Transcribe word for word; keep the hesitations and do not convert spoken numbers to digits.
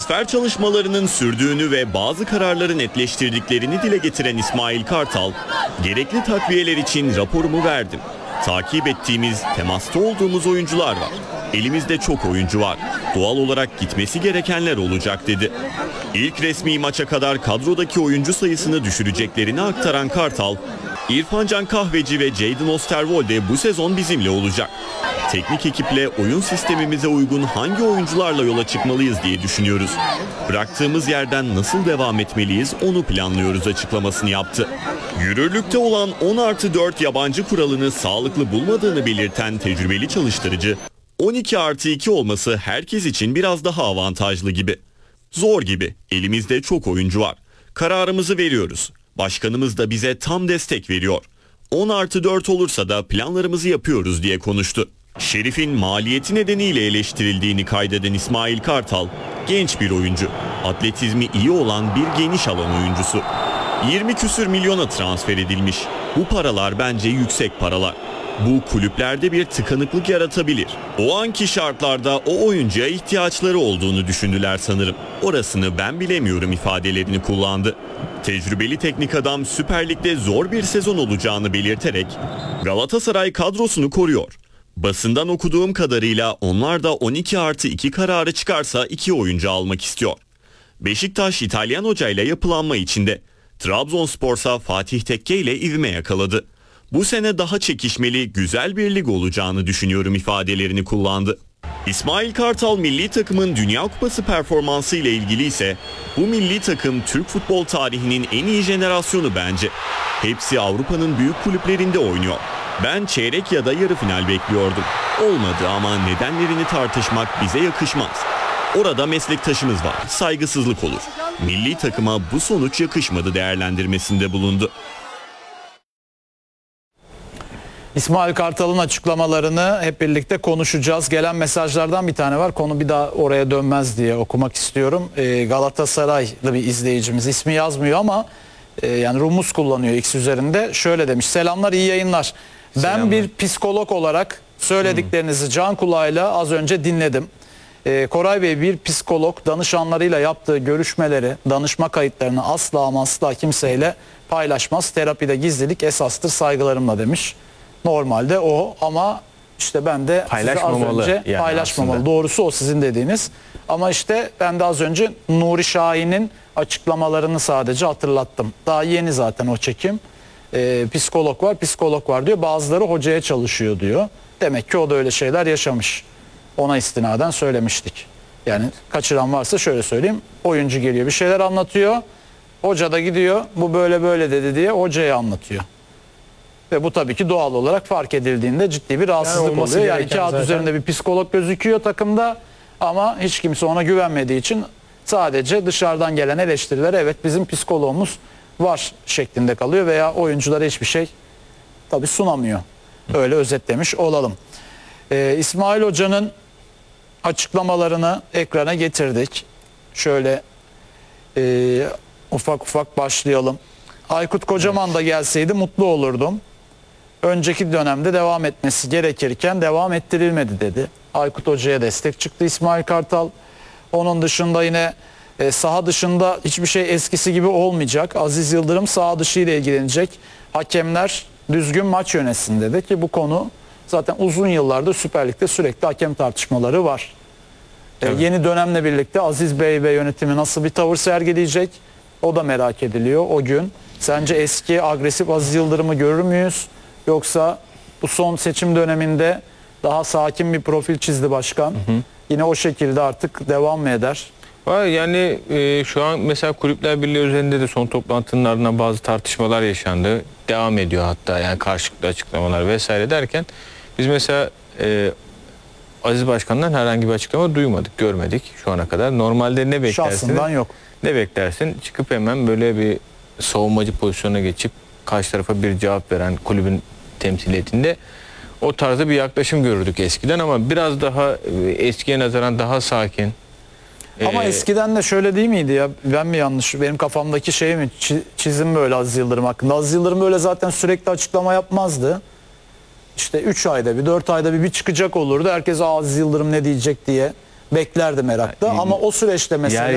Transfer çalışmalarının sürdüğünü ve bazı kararları netleştirdiklerini dile getiren İsmail Kartal, gerekli takviyeler için raporumu verdim. Takip ettiğimiz, temasta olduğumuz oyuncular var. Elimizde çok oyuncu var. Doğal olarak gitmesi gerekenler olacak dedi. İlk resmi maça kadar kadrodaki oyuncu sayısını düşüreceklerini aktaran Kartal, İrfan Can Kahveci ve Jadon Osterwolde bu sezon bizimle olacak. Teknik ekiple oyun sistemimize uygun hangi oyuncularla yola çıkmalıyız diye düşünüyoruz. Bıraktığımız yerden nasıl devam etmeliyiz onu planlıyoruz açıklamasını yaptı. Yürürlükte olan on artı dört yabancı kuralını sağlıklı bulmadığını belirten tecrübeli çalıştırıcı, on iki artı iki olması herkes için biraz daha avantajlı gibi. Zor gibi, elimizde çok oyuncu var. Kararımızı veriyoruz. Başkanımız da bize tam destek veriyor. on artı dört olursa da planlarımızı yapıyoruz diye konuştu. Şerif'in maliyeti nedeniyle eleştirildiğini kaydeden İsmail Kartal, genç bir oyuncu, atletizmi iyi olan bir geniş alan oyuncusu. yirmi küsür milyona transfer edilmiş. Bu paralar bence yüksek paralar. Bu kulüplerde bir tıkanıklık yaratabilir. O anki şartlarda o oyuncuya ihtiyaçları olduğunu düşündüler sanırım. Orasını ben bilemiyorum ifadelerini kullandı. Tecrübeli teknik adam Süper Lig'de zor bir sezon olacağını belirterek Galatasaray kadrosunu koruyor. Basından okuduğum kadarıyla onlar da on iki artı iki kararı çıkarsa iki oyuncu almak istiyor. Beşiktaş İtalyan hocayla yapılanma içinde. Trabzonspor'sa Fatih Tekke ile ivme yakaladı. Bu sene daha çekişmeli, güzel bir lig olacağını düşünüyorum ifadelerini kullandı. İsmail Kartal milli takımın Dünya Kupası performansı ile ilgili ise bu milli takım Türk futbol tarihinin en iyi jenerasyonu bence. Hepsi Avrupa'nın büyük kulüplerinde oynuyor. Ben çeyrek ya da yarı final bekliyordum. Olmadı ama nedenlerini tartışmak bize yakışmaz. Orada meslektaşımız var, saygısızlık olur. Milli takıma bu sonuç yakışmadı değerlendirmesinde bulundu. İsmail Kartal'ın açıklamalarını hep birlikte konuşacağız. Gelen mesajlardan bir tane var. Konu bir daha oraya dönmez diye okumak istiyorum. Ee, Galatasaraylı bir izleyicimiz. İsmi yazmıyor ama e, yani Rumuz kullanıyor X üzerinde. Şöyle demiş. Selamlar, iyi yayınlar. Selamlar. Ben bir psikolog olarak söylediklerinizi hmm. can kulağıyla az önce dinledim. Ee, Koray Bey bir psikolog danışanlarıyla yaptığı görüşmeleri, danışma kayıtlarını asla ama asla kimseyle paylaşmaz. Terapide gizlilik esastır, saygılarımla demiş. Normalde o ama işte ben de paylaşmamalı, az önce yani paylaşmamalı. Aslında. Doğrusu o sizin dediğiniz. Ama işte ben de az önce Nuri Şahin'in açıklamalarını sadece hatırlattım. Daha yeni zaten o çekim. Ee, psikolog var, psikolog var diyor. Bazıları hocaya çalışıyor diyor. Demek ki o da öyle şeyler yaşamış. Ona istinaden söylemiştik. Yani kaçıran varsa şöyle söyleyeyim. Oyuncu geliyor, bir şeyler anlatıyor. Hoca da gidiyor, bu böyle böyle dedi diye hocaya anlatıyor. Ve bu tabii ki doğal olarak fark edildiğinde ciddi bir rahatsızlık yani oluyor. Yani kağıt zaten üzerinde bir psikolog gözüküyor takımda ama hiç kimse ona güvenmediği için sadece dışarıdan gelen eleştirilere evet bizim psikologumuz var şeklinde kalıyor veya oyunculara hiçbir şey tabii sunamıyor. Öyle özetlemiş olalım. Ee, İsmail Hoca'nın açıklamalarını ekrana getirdik. Şöyle e, ufak ufak başlayalım. Aykut Kocaman da gelseydi mutlu olurdum. Önceki dönemde devam etmesi gerekirken devam ettirilmedi dedi. Aykut Hoca'ya destek çıktı İsmail Kartal. Onun dışında yine e, saha dışında hiçbir şey eskisi gibi olmayacak. Aziz Yıldırım saha dışı ile ilgilenecek. Hakemler düzgün maç yönetsin dedi ki bu konu zaten uzun yıllardır Süper Lig'de sürekli hakem tartışmaları var. E, yeni dönemle birlikte Aziz Bey ve yönetimi nasıl bir tavır sergileyecek? O da merak ediliyor o gün. Sence eski agresif Aziz Yıldırım'ı görür müyüz? Yoksa bu son seçim döneminde daha sakin bir profil çizdi başkan. Hı hı. Yine o şekilde artık devam mı eder? Yani e, şu an mesela Kulüpler Birliği üzerinde de son toplantının ardından bazı tartışmalar yaşandı. Devam ediyor hatta yani karşılıklı açıklamalar vesaire derken biz mesela e, Aziz Başkan'dan herhangi bir açıklama duymadık, görmedik şu ana kadar. Normalde ne beklersin? Şahsından yok. Ne beklersin? Çıkıp hemen böyle bir savunmacı pozisyona geçip karşı tarafa bir cevap veren kulübün temsiliyetinde o tarzda bir yaklaşım görürdük eskiden ama biraz daha eskiye nazaran daha sakin. Ama ee, eskiden de şöyle değil miydi ya? Ben mi yanlış? Benim kafamdaki şey mi? Çizim böyle Aziz Yıldırım hakkında. Aziz Yıldırım böyle zaten sürekli açıklama yapmazdı. İşte üç ayda bir, dört ayda bir bir çıkacak olurdu. Herkes Aziz Yıldırım ne diyecek diye beklerdi merakla. Ama o süreçte mesela